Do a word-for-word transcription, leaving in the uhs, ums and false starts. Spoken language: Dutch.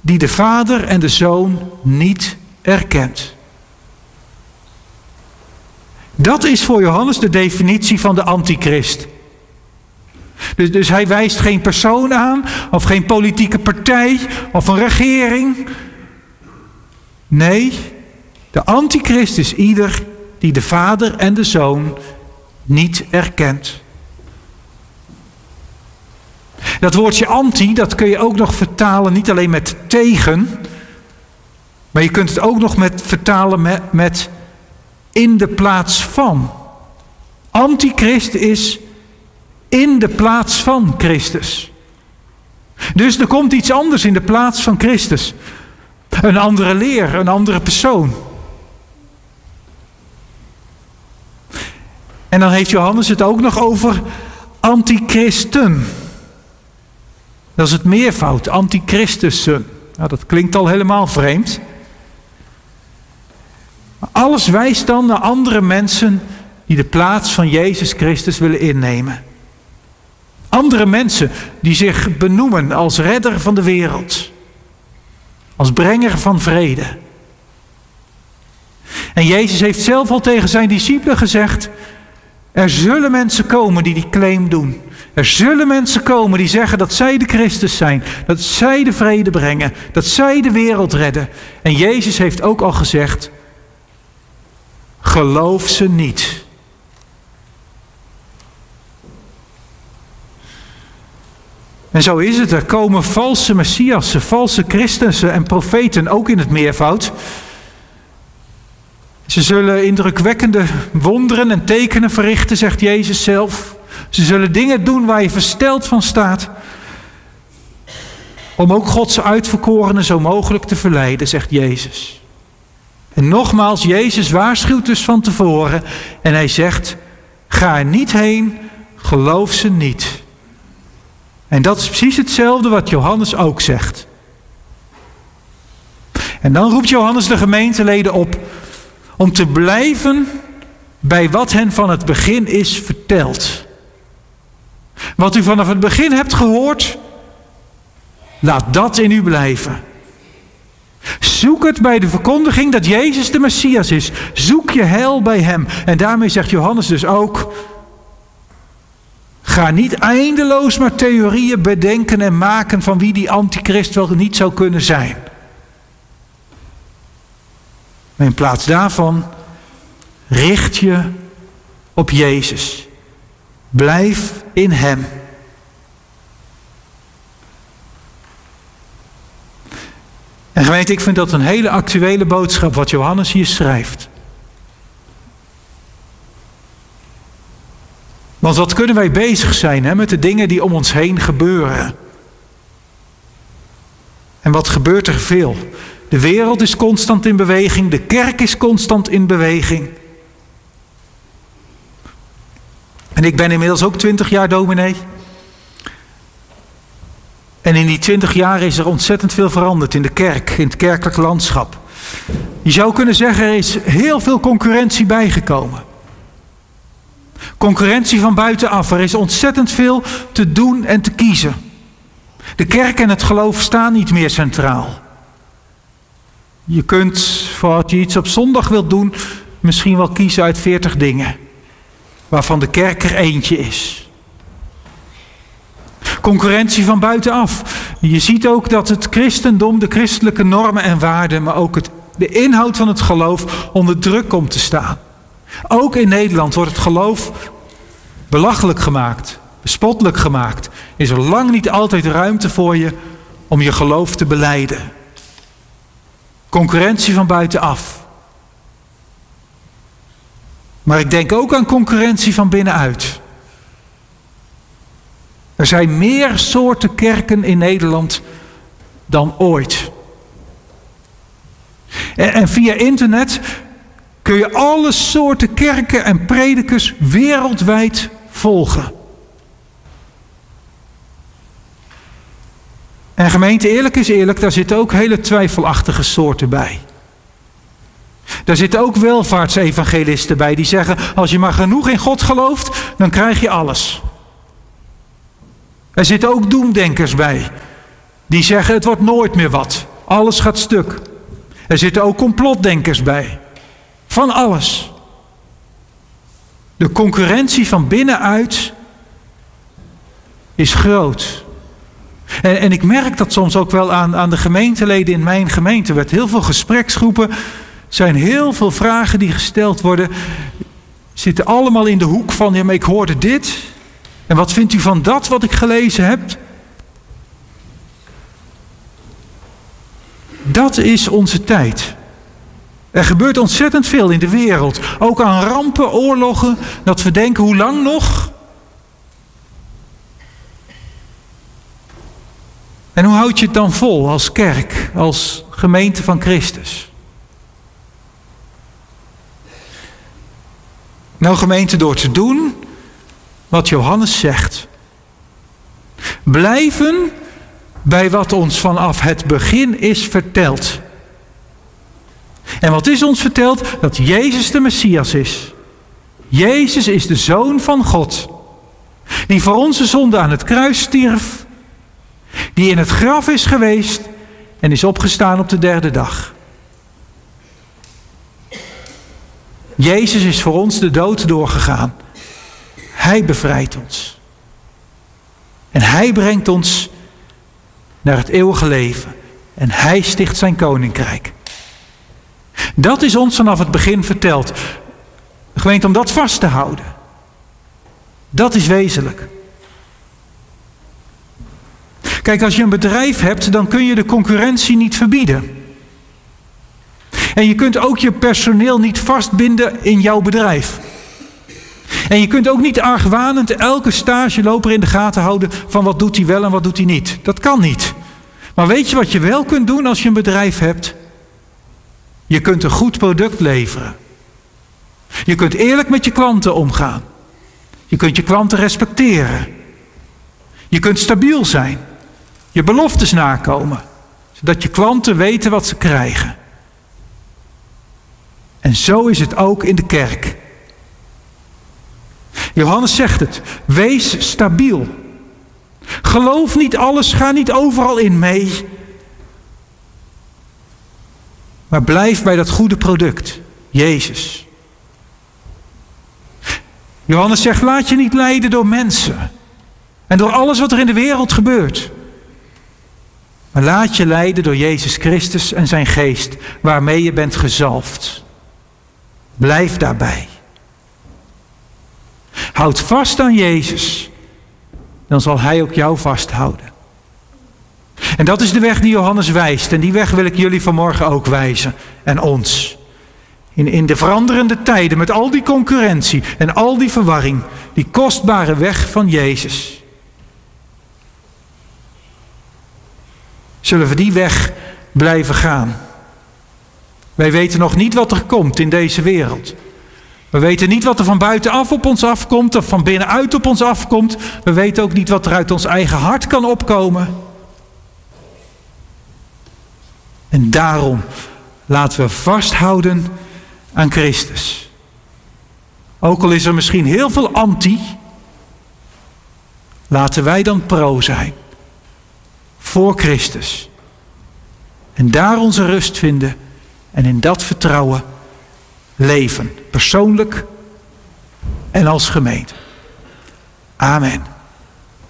die de Vader en de Zoon niet erkent. Dat is voor Johannes de definitie van de antichrist. Dus, dus hij wijst geen persoon aan, of geen politieke partij, of een regering. Nee, de antichrist is ieder die de Vader en de Zoon niet erkent. Dat woordje anti, dat kun je ook nog vertalen niet alleen met tegen, maar je kunt het ook nog met vertalen met, met in de plaats van. Antichrist is in de plaats van Christus. Dus er komt iets anders in de plaats van Christus. Een andere leer, een andere persoon. En dan heeft Johannes het ook nog over antichristen. Dat is het meervoud, antichristussen. Nou, dat klinkt al helemaal vreemd. Maar alles wijst dan naar andere mensen die de plaats van Jezus Christus willen innemen. Andere mensen die zich benoemen als redder van de wereld. Als brenger van vrede. En Jezus heeft zelf al tegen zijn discipelen gezegd: er zullen mensen komen die die claim doen. Er zullen mensen komen die zeggen dat zij de Christus zijn. Dat zij de vrede brengen. Dat zij de wereld redden. En Jezus heeft ook al gezegd: geloof ze niet. En zo is het. Er komen valse messiassen, valse christenen en profeten, ook in het meervoud. Ze zullen indrukwekkende wonderen en tekenen verrichten, zegt Jezus zelf. Ze zullen dingen doen waar je versteld van staat. Om ook Gods uitverkorenen zo mogelijk te verleiden, zegt Jezus. En nogmaals, Jezus waarschuwt dus van tevoren. En hij zegt: ga er niet heen, geloof ze niet. En dat is precies hetzelfde wat Johannes ook zegt. En dan roept Johannes de gemeenteleden op om te blijven bij wat hen van het begin is verteld. Wat u vanaf het begin hebt gehoord, laat dat in u blijven. Zoek het bij de verkondiging dat Jezus de Messias is. Zoek je heil bij hem. En daarmee zegt Johannes dus ook: ga niet eindeloos maar theorieën bedenken en maken van wie die antichrist wel niet zou kunnen zijn. Maar in plaats daarvan richt je op Jezus. Blijf in hem. En gemeente, ik vind dat een hele actuele boodschap wat Johannes hier schrijft. Want wat kunnen wij bezig zijn hè, met de dingen die om ons heen gebeuren? En wat gebeurt er veel? De wereld is constant in beweging, de kerk is constant in beweging. En ik ben inmiddels ook twintig jaar dominee. En in die twintig jaar is er ontzettend veel veranderd in de kerk, in het kerkelijk landschap. Je zou kunnen zeggen, er is heel veel concurrentie bijgekomen. Concurrentie van buitenaf. Er is ontzettend veel te doen en te kiezen. De kerk en het geloof staan niet meer centraal. Je kunt, voor als je iets op zondag wilt doen, misschien wel kiezen uit veertig dingen. Waarvan de kerk er eentje is. Concurrentie van buitenaf. Je ziet ook dat het christendom, de christelijke normen en waarden, maar ook het, de inhoud van het geloof onder druk komt te staan. Ook in Nederland wordt het geloof belachelijk gemaakt, bespottelijk gemaakt. Is er lang niet altijd ruimte voor je om je geloof te belijden. Concurrentie van buitenaf. Maar ik denk ook aan concurrentie van binnenuit. Er zijn meer soorten kerken in Nederland dan ooit. En, en via internet kun je alle soorten kerken en predikers wereldwijd volgen. En gemeente, eerlijk is eerlijk, daar zitten ook hele twijfelachtige soorten bij. Daar zitten ook welvaartsevangelisten bij die zeggen, als je maar genoeg in God gelooft, dan krijg je alles. Er zitten ook doemdenkers bij die zeggen, het wordt nooit meer wat. Alles gaat stuk. Er zitten ook complotdenkers bij. Van alles. De concurrentie van binnenuit is groot. En, en ik merk dat soms ook wel aan, aan de gemeenteleden in mijn gemeente. Er werd heel veel gespreksgroepen. Er zijn heel veel vragen die gesteld worden. Zitten allemaal in de hoek van, ja, maar ik hoorde dit. En wat vindt u van dat wat ik gelezen heb? Dat is onze tijd. Er gebeurt ontzettend veel in de wereld. Ook aan rampen, oorlogen. Dat we denken, hoe lang nog? En hoe houd je het dan vol als kerk, als gemeente van Christus? Nou, gemeente, door te doen wat Johannes zegt. Blijven bij wat ons vanaf het begin is verteld. En wat is ons verteld? Dat Jezus de Messias is. Jezus is de Zoon van God. Die voor onze zonde aan het kruis stierf. Die in het graf is geweest en is opgestaan op de derde dag. Jezus is voor ons de dood doorgegaan. Hij bevrijdt ons. En hij brengt ons naar het eeuwige leven. En hij sticht zijn koninkrijk. Dat is ons vanaf het begin verteld. Gemeente, om dat vast te houden. Dat is wezenlijk. Kijk, als je een bedrijf hebt, dan kun je de concurrentie niet verbieden. En je kunt ook je personeel niet vastbinden in jouw bedrijf. En je kunt ook niet argwanend elke stageloper in de gaten houden van wat doet hij wel en wat doet hij niet. Dat kan niet. Maar weet je wat je wel kunt doen als je een bedrijf hebt? Je kunt een goed product leveren. Je kunt eerlijk met je klanten omgaan. Je kunt je klanten respecteren. Je kunt stabiel zijn. Je beloftes nakomen. Zodat je klanten weten wat ze krijgen. En zo is het ook in de kerk. Johannes zegt het. Wees stabiel. Geloof niet alles, ga niet overal in mee. Maar blijf bij dat goede product. Jezus. Johannes zegt, laat je niet leiden door mensen. En door alles wat er in de wereld gebeurt. Maar laat je leiden door Jezus Christus en zijn geest. Waarmee je bent gezalfd. Blijf daarbij. Houd vast aan Jezus. Dan zal hij ook jou vasthouden. En dat is de weg die Johannes wijst. En die weg wil ik jullie vanmorgen ook wijzen. En ons. In, in de veranderende tijden met al die concurrentie en al die verwarring. Die kostbare weg van Jezus. Zullen we die weg blijven gaan? Wij weten nog niet wat er komt in deze wereld. We weten niet wat er van buitenaf op ons afkomt of van binnenuit op ons afkomt. We weten ook niet wat er uit ons eigen hart kan opkomen. En daarom laten we vasthouden aan Christus. Ook al is er misschien heel veel anti, laten wij dan pro zijn. Voor Christus. En daar onze rust vinden en in dat vertrouwen leven. Persoonlijk en als gemeente. Amen.